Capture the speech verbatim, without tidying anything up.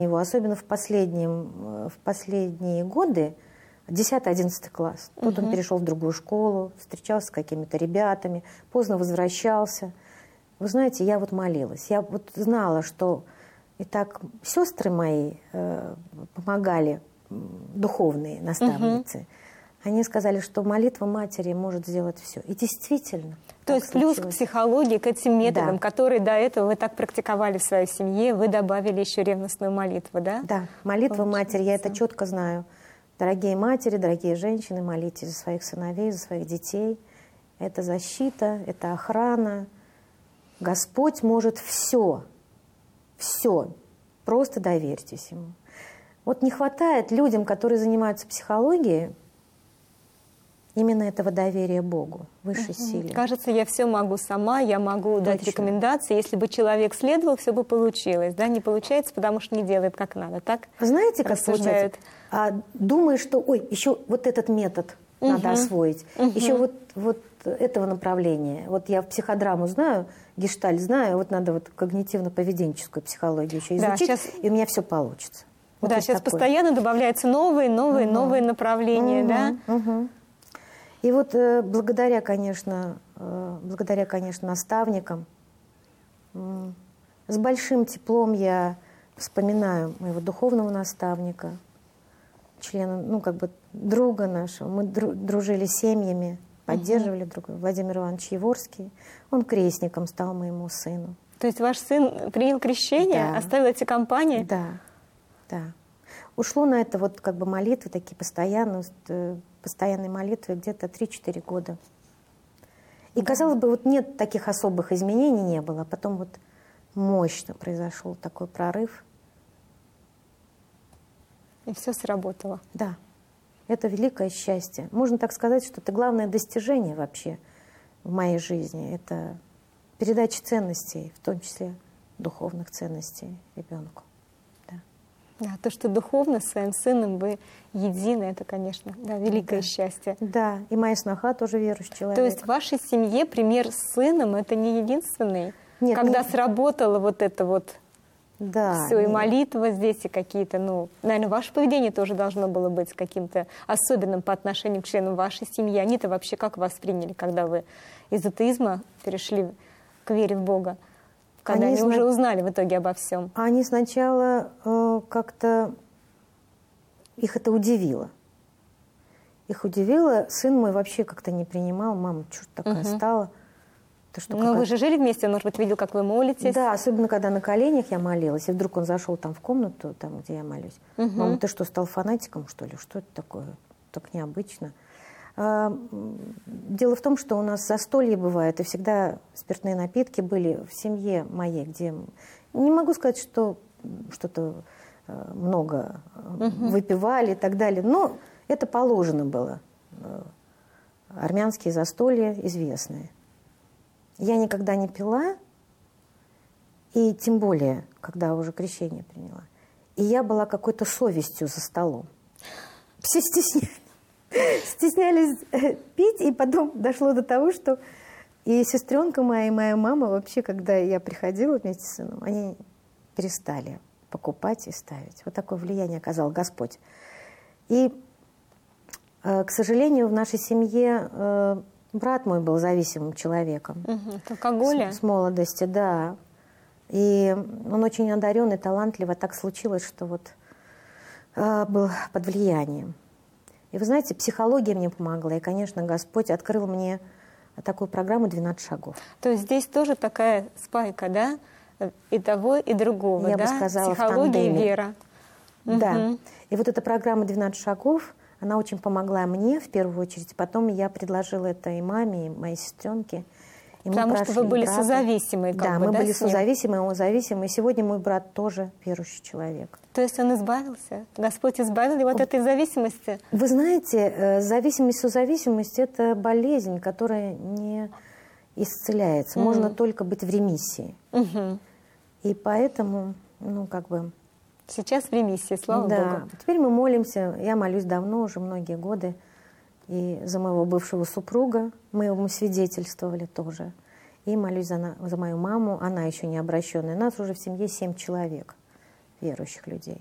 Его, особенно в, последнем, в последние годы, десятый-одиннадцатый класс. Тут угу. он перешел в другую школу, встречался с какими-то ребятами, поздно возвращался. Вы знаете, я вот молилась. Я вот знала, что и так сестры мои э, помогали, духовные наставницы. Угу. Они сказали, что молитва матери может сделать все. И действительно. То есть плюс к психологии, к этим методам, да. которые до этого вы так практиковали в своей семье, вы добавили еще ревностную молитву, да? Да, молитва матери, я это четко знаю. Дорогие матери, дорогие женщины, молитесь за своих сыновей, за своих детей. Это защита, это охрана. Господь может все, все. Просто доверьтесь Ему. Вот не хватает людям, которые занимаются психологией, именно этого доверия Богу, высшей силе. Кажется, я все могу сама, я могу Точно. дать рекомендации. Если бы человек следовал, все бы получилось. Да? Не получается, потому что не делает как надо. Так Знаете, как получается? А, думаешь, что, ой, еще вот этот метод угу. надо освоить. Угу. Еще вот, вот этого направления. Вот я в психодраму знаю, гештальт знаю, вот надо вот когнитивно-поведенческую психологию еще изучить, да, сейчас... и у меня все получится. Вот да, сейчас такое. Постоянно добавляются новые, новые, угу. новые направления, угу. да? Угу. И вот э, благодаря, конечно, э, благодаря, конечно, наставникам, э, с большим теплом я вспоминаю моего духовного наставника, члена, ну, как бы друга нашего. Мы дру, дружили с семьями, поддерживали uh-huh. друг друга. Владимир Иванович Яворский. Он крестником стал моему сыну. То есть ваш сын принял крещение, да. оставил эти компании? Да, да. Ушло на это вот как бы молитвы такие постоянные, постоянной молитвы где-то три-четыре года. И, да. казалось бы, вот нет таких особых изменений, не было. А потом вот мощно произошел такой прорыв. И все сработало. Да. Это великое счастье. Можно так сказать, что это главное достижение вообще в моей жизни. Это передача ценностей, в том числе духовных ценностей ребенку. Да, то, что духовно с своим сыном вы едины, это, конечно, да, великое да. счастье. Да, и моя сноха тоже верующий человек. То есть в вашей семье пример с сыном это не единственный? Нет, когда нет. сработало вот это вот да, все, нет. и молитва здесь, и какие-то, ну, наверное, ваше поведение тоже должно было быть каким-то особенным по отношению к членам вашей семьи. Они-то вообще как восприняли, когда вы из атеизма перешли к вере в Бога? Когда они, они уже узнали в итоге обо всем. Они сначала э, как-то... Их это удивило. Их удивило. Сын мой вообще как-то не принимал. Мама, что такая угу. стала? Ты что, Но вы же жили вместе, он, может быть, видел, как вы молитесь. Да, особенно когда на коленях я молилась. И вдруг он зашел там в комнату, там, где я молюсь. Угу. Мама, ты что, стал фанатиком, что ли? Что это такое? Так необычно. Дело в том, что у нас застолье бывает, и всегда спиртные напитки были в семье моей, где... Не могу сказать, что что-то много угу. выпивали и так далее, но это положено было. Армянские застолья известные. Я никогда не пила, и тем более, когда уже крещение приняла. И я была какой-то совестью за столом. Все стеснялись. Стеснялись пить, и потом дошло до того, что и сестренка моя, и моя мама вообще, когда я приходила вместе с сыном, они перестали покупать и ставить. Вот такое влияние оказал Господь. И, к сожалению, в нашей семье брат мой был зависимым человеком. Угу. От алкоголя? С, с молодости, да. И он очень одаренный, талантливый. Так случилось, что вот был под влиянием. И вы знаете, психология мне помогла. И, конечно, Господь открыл мне такую программу «двенадцать шагов». То есть здесь тоже такая спайка, да? И того, и другого, Я да? бы сказала, психология и вера. Да. Угу. И вот эта программа «двенадцать шагов», она очень помогла мне в первую очередь. Потом я предложила это и маме, и моей сестренке. И Потому что вы были брата. созависимые, как да, бы, мы да, были созависимые, он зависимый. И сегодня мой брат тоже верующий человек. То есть он избавился? Господь избавил его от этой зависимости? Вы знаете, зависимость, созависимость – это болезнь, которая не исцеляется. Mm. Можно только быть в ремиссии. Mm-hmm. И поэтому, ну, как бы… Сейчас в ремиссии, слава да. Богу. Теперь мы молимся. Я молюсь давно, уже многие годы. И за моего бывшего супруга, мы ему свидетельствовали тоже. И молюсь за, на, за мою маму, она еще не обращенная. Нас уже в семье семь человек. верующих людей.